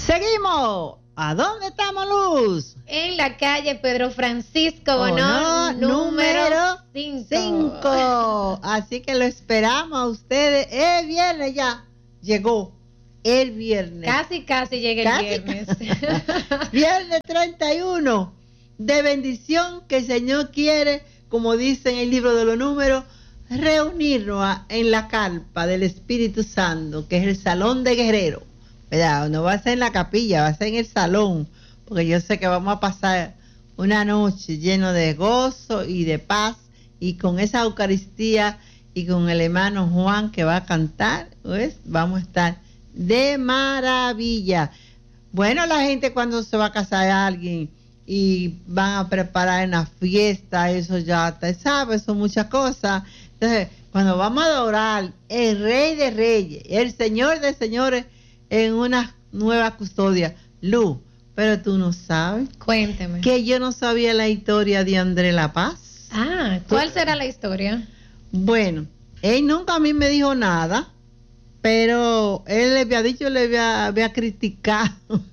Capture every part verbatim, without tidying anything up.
Seguimos. ¿A dónde estamos, Luz? En la calle Pedro Francisco Bonón, oh, no, número cinco. Así que lo esperamos a ustedes. El viernes ya llegó. El viernes. Casi, casi llega el casi, viernes. Viernes treinta y uno. De bendición que el Señor quiere, como dice en el libro de los números, reunirnos a, en la carpa del Espíritu Santo, que es el salón de guerrero. ¿Verdad? No va a ser en la capilla, va a ser en el salón, porque yo sé que vamos a pasar una noche llena de gozo y de paz, y con esa Eucaristía y con el hermano Juan que va a cantar, pues vamos a estar de maravilla. Bueno, la gente cuando se va a casar a alguien y van a preparar una fiesta, eso ya te sabe, son muchas cosas. Entonces, cuando vamos a adorar el Rey de Reyes, el Señor de Señores, en una nueva custodia, Lu, pero tú no sabes. Cuénteme. Que yo no sabía la historia de André La Paz. Ah, ¿cuál será la historia? Bueno, él nunca a mí me dijo nada, pero él le había dicho, le había, había criticado.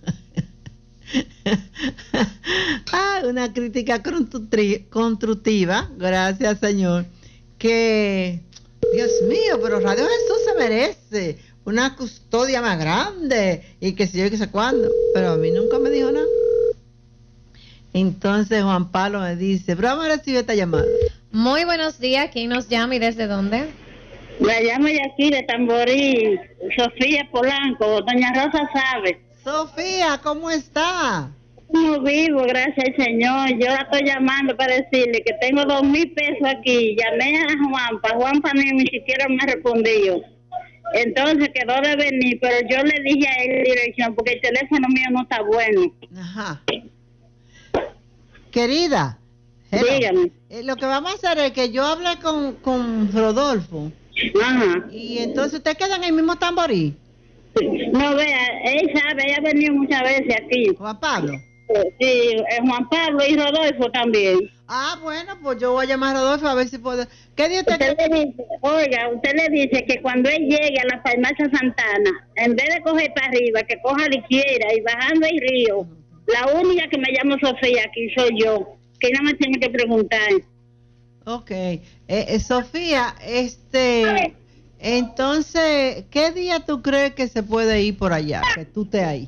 Ah, una crítica constructiva, gracias Señor, que, Dios mío, pero Radio Jesús se merece una custodia más grande y que sé yo y que sé cuándo, pero a mí nunca me dijo nada. Entonces Juan Pablo me dice, pero vamos a recibir esta llamada. Muy buenos días, ¿quién nos llama y desde dónde? La llamo de aquí de Tamborí, Sofía Polanco, doña Rosa sabe. Sofía, ¿cómo está? Muy vivo, gracias al Señor. Yo la estoy llamando para decirle que tengo dos mil pesos aquí. Llamé a Juanpa, Juanpa ni, ni siquiera me ha respondido. Entonces quedó de venir, pero yo le dije a él dirección porque el teléfono mío no está bueno. Ajá. Querida, hello. Dígame. Eh, lo que vamos a hacer es que yo hable con, con Rodolfo. Ajá. Y entonces usted queda en el mismo Tamborí. No, vea, él sabe, ella ha venido muchas veces aquí. Juan Pablo. Sí, eh, Juan Pablo y Rodolfo también. Ah, bueno, pues yo voy a llamar a Rodolfo a ver si puedo. ¿Qué día usted, usted le dice, oiga, usted le dice que cuando él llegue a la farmacia Santana, en vez de coger para arriba, que coja a la izquierda y bajando el río, la única que me llamo Sofía aquí soy yo, que no me tiene que preguntar. Ok, eh, eh, Sofía, este, entonces, ¿qué día tú crees que se puede ir por allá, que tú estés ahí?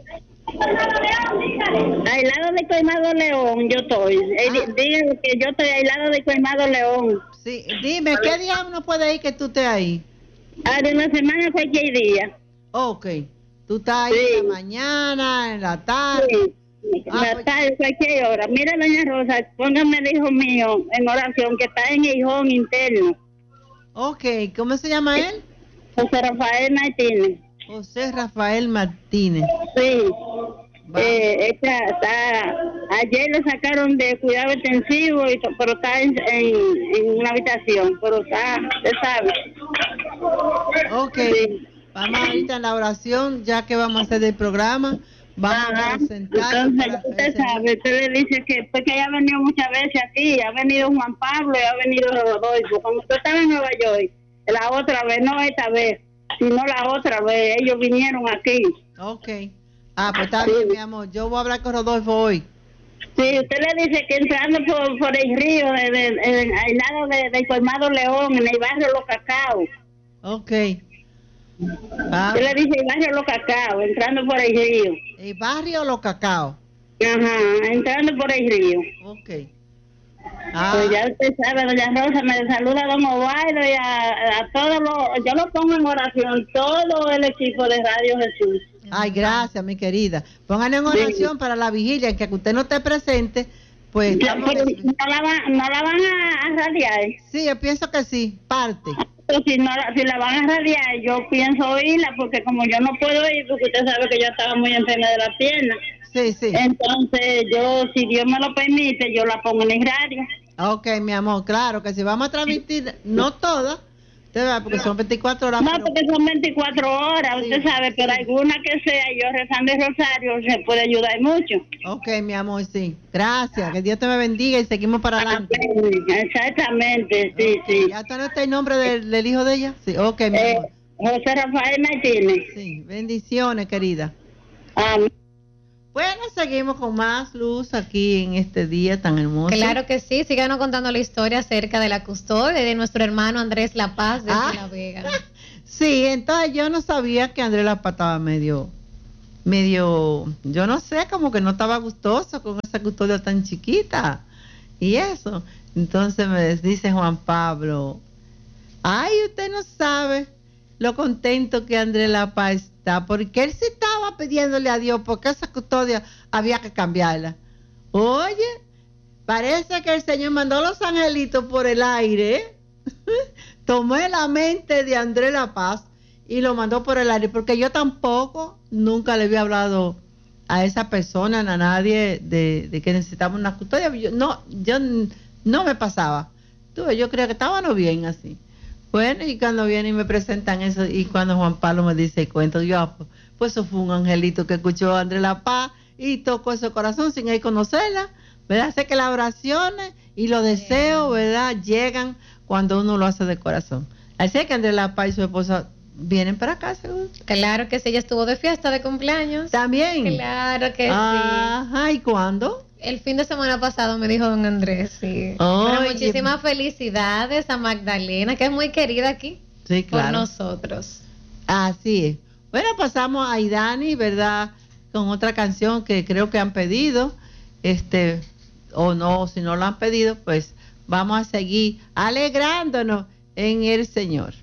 Al lado de Colmado León yo estoy. Ah. Díganle que yo estoy al lado de Colmado León. Sí, dime, ¿qué día uno puede ir que tú estés ahí? Ah, de una semana cualquier día. Ok, tú estás ahí sí. En la mañana, en la tarde. Sí. En ah, la pues... tarde, cualquier hora. Mira, doña Rosa, póngame el hijo mío en oración, que está en el hijón interno. Ok, ¿cómo se llama él? José Rafael Martínez. José Rafael Martínez. Sí. Eh, esta, está, ayer lo sacaron de cuidado intensivo, y, pero está en, en, en una habitación, pero está, usted sabe. Ok, sí. Vamos ahorita en la oración, ya que vamos a hacer el programa. Vamos Ajá. a sentar. Entonces, usted sabe, usted le dice que pues, que ella ha venido muchas veces aquí, ha venido Juan Pablo y ha venido Rodolfo. Cuando usted estaba en Nueva York, la otra vez, no esta vez, sino la otra vez, ellos vinieron aquí. Ok. Ah, pues está sí. bien, mi amor. Yo voy a hablar con Rodolfo hoy. Sí, usted le dice que entrando por, por el río, de, de, de, al lado de, del Colmado León, en el barrio Los Cacaos. Ok. Ah. Usted le dice el barrio Los Cacaos, entrando por el río. ¿El barrio Los Cacaos? Ajá, entrando por el río. Ok. Ah. Pues ya usted sabe, doña Rosa, me saluda a don Ovaldo y a, a todos los, yo lo pongo en oración, todo el equipo de Radio Jesús. Ay, gracias, mi querida. Pónganle en oración sí. Para la vigilia, en que usted no esté presente, pues... No, no, la, van, ¿No la van a, a radiar? Sí, yo pienso que sí, parte. Si, no, si la van a radiar, yo pienso oírla, porque como yo no puedo ir, porque usted sabe que yo estaba muy enferma de la pierna. Sí, sí. Entonces, yo, si Dios me lo permite, yo la pongo en el radio. Ok, mi amor, claro, que si vamos a transmitir, no todas, porque son veinticuatro horas. No, pero... porque son veinticuatro horas, sí, usted sabe, pero sí. Alguna que sea, yo rezando el rosario, se puede ayudar mucho. Ok, mi amor, sí. Gracias, que Dios te me bendiga y seguimos para adelante. Exactamente, sí, okay. Sí. ¿Ya está el nombre del, del hijo de ella? Sí, ok, mi eh, amor. José Rafael Martínez. Sí, bendiciones, querida. Amén. Bueno, seguimos con más luz aquí en este día tan hermoso. Claro que sí, síganos contando la historia acerca de la custodia de nuestro hermano Andrés La Paz desde ah, La Vega. Sí, entonces yo no sabía que Andrés La Paz estaba medio, medio, yo no sé, como que no estaba gustoso con esa custodia tan chiquita y eso. Entonces me dice Juan Pablo, ay, usted no sabe lo contento que Andrés La Paz está, porque él sí estaba pidiéndole a Dios porque esa custodia había que cambiarla. Oye, parece que el Señor mandó los angelitos por el aire, tomó la mente de Andrés La Paz y lo mandó por el aire, porque yo tampoco nunca le había hablado a esa persona, a nadie, de, de que necesitaba una custodia. Yo, no, yo no me pasaba. Tú, yo creo que estábamos bien así. Bueno, y cuando vienen y me presentan eso, y cuando Juan Pablo me dice el cuento, yo, ah, pues, pues eso fue un angelito que escuchó a Andrés La Paz y tocó ese corazón sin él conocerla, ¿verdad? Sé que las oraciones y los deseos, ¿verdad?, llegan cuando uno lo hace de corazón. Así que Andrés La Paz y su esposa vienen para acá, seguro. Claro que sí, ella estuvo de fiesta de cumpleaños. ¿También? Claro que Ajá, sí. Ajá, ¿y cuándo? El fin de semana pasado me dijo don Andrés, sí. Oh, Pero muchísimas felicidades a Magdalena, que es muy querida aquí. Sí, claro. Por nosotros. Así es. Bueno, pasamos a Idani, ¿verdad? Con otra canción que creo que han pedido, este, o no, si no lo han pedido, pues vamos a seguir alegrándonos en el Señor.